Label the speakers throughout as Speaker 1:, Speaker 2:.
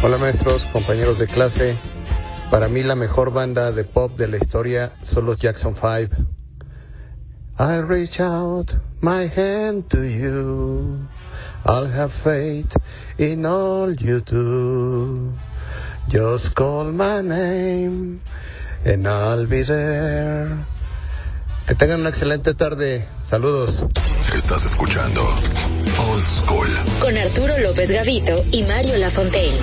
Speaker 1: Hola maestros, compañeros de clase. Para mí la mejor banda de pop de la historia son los Jackson 5. I reach out my hand to you. I'll have faith in all you do. Just call my name and I'll be there. Que tengan una excelente tarde. Saludos.
Speaker 2: Estás escuchando Old School
Speaker 3: con Arturo López Gavito y Mario Lafontaine.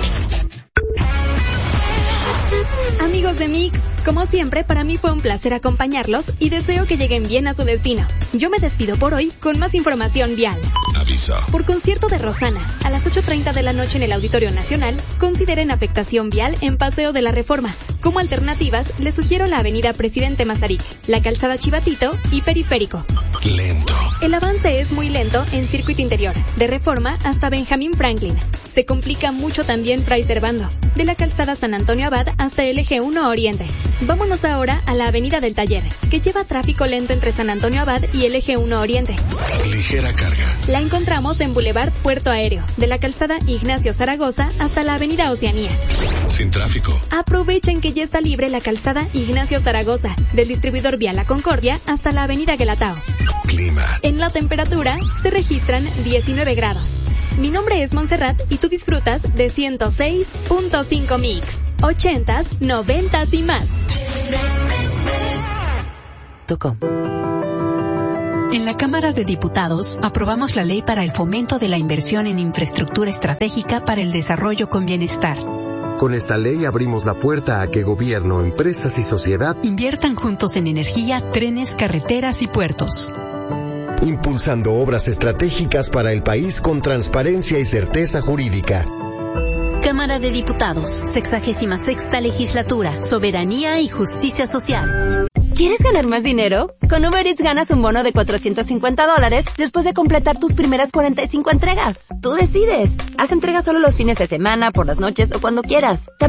Speaker 4: Amigos de Mix, como siempre, para mí fue un placer acompañarlos y deseo que lleguen bien a su destino. Yo me despido por hoy con más información vial.
Speaker 2: Aviso.
Speaker 4: Por concierto de Rosana, a las 8:30 de la noche en el Auditorio Nacional, consideren afectación vial en Paseo de la Reforma. Como alternativas, les sugiero la avenida Presidente Mazarik, la calzada Chivatito y Periférico.
Speaker 2: Lento.
Speaker 4: El avance es muy lento en circuito interior, de Reforma hasta Benjamín Franklin. Se complica mucho también Fray Servando, de la calzada San Antonio Abad hasta el eje 1 Oriente. Vámonos ahora a la avenida del Taller, que lleva tráfico lento entre San Antonio Abad y el eje 1 Oriente.
Speaker 2: Ligera carga.
Speaker 4: La encontramos en Boulevard Puerto Aéreo, de la calzada Ignacio Zaragoza hasta la avenida Oceanía.
Speaker 2: Sin tráfico.
Speaker 4: Aprovechen que ya está libre la calzada Ignacio Zaragoza, del distribuidor vial La Concordia hasta la avenida Guelatao.
Speaker 2: Clima.
Speaker 4: En la temperatura se registran 19 grados. Mi nombre es Montserrat y tú disfrutas de 106.5 Mix. 80s, 90s y más.
Speaker 5: En la Cámara de Diputados aprobamos la ley para el fomento de la inversión en infraestructura estratégica para el desarrollo con bienestar.
Speaker 6: Con esta ley abrimos la puerta a que gobierno, empresas y sociedad
Speaker 5: inviertan juntos en energía, trenes, carreteras y puertos.
Speaker 6: Impulsando obras estratégicas para el país con transparencia y certeza jurídica.
Speaker 7: Cámara de Diputados, 66ª Legislatura, Soberanía y Justicia Social. ¿Quieres ganar más dinero? Con Uber Eats ganas un bono de $450 después de completar tus primeras 45 entregas. Tú decides. Haz entregas solo los fines de semana, por las noches o cuando quieras.